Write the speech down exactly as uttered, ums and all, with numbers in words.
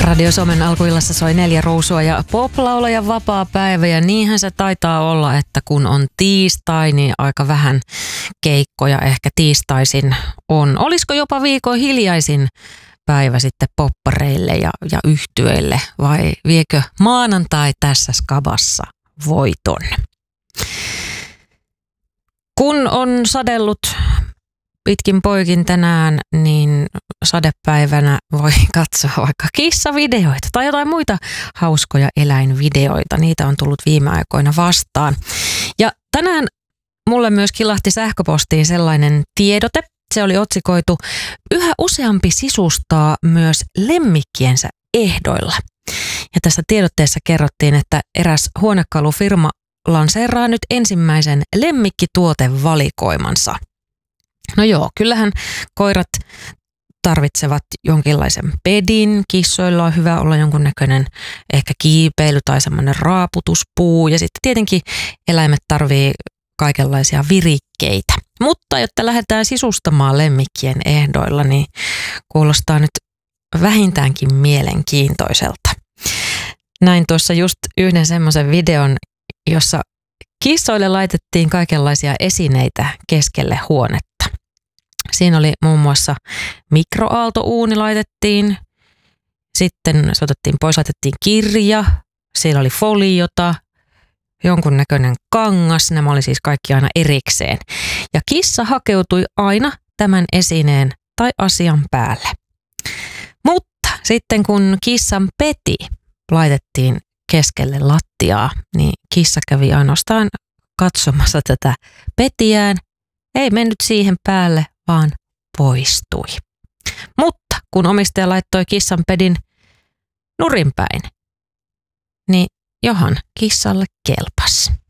Radio Suomen alkuillassa soi Neljä Ruusua ja poplauloja vapaa päivä, ja niinhän se taitaa olla, että kun on tiistai, niin aika vähän keikkoja ehkä tiistaisin on. Olisiko jopa viikon hiljaisin päivä sitten poppareille ja, ja yhtyeille, vai viekö maanantai tässä skabassa voiton? Kun on sadellut pitkin poikin tänään, niin sadepäivänä voi katsoa vaikka kissavideoita tai jotain muita hauskoja eläinvideoita. Niitä on tullut viime aikoina vastaan. Ja tänään mulle myös kilahti sähköpostiin sellainen tiedote. Se oli otsikoitu: yhä useampi sisustaa myös lemmikkiensä ehdoilla. Ja tässä tiedotteessa kerrottiin, että eräs huonekalufirma lanseeraa nyt ensimmäisen lemmikkituotevalikoimansa. No joo, kyllähän koirat tarvitsevat jonkinlaisen pedin, kissoilla on hyvä olla jonkunnäköinen ehkä kiipeily tai semmoinen raaputuspuu, ja sitten tietenkin eläimet tarvii kaikenlaisia virikkeitä. Mutta jotta lähdetään sisustamaan lemmikkien ehdoilla, niin kuulostaa nyt vähintäänkin mielenkiintoiselta. Näin tuossa just yhden semmoisen videon, jossa kissoille laitettiin kaikenlaisia esineitä keskelle huonetta. Siinä oli muun muassa mikroaaltouuni laitettiin, sitten se otettiin pois, laitettiin kirja, siellä oli foliota, jonkunnäköinen kangas, nämä oli siis kaikki aina erikseen. Ja kissa hakeutui aina tämän esineen tai asian päälle. Mutta sitten kun kissan peti laitettiin keskelle lattiaa, niin kissa kävi ainoastaan katsomassa tätä petiään, ei mennyt siihen päälle, vaan poistui. Mutta kun omistaja laittoi kissan pedin nurinpäin, niin johan kissalle kelpasi.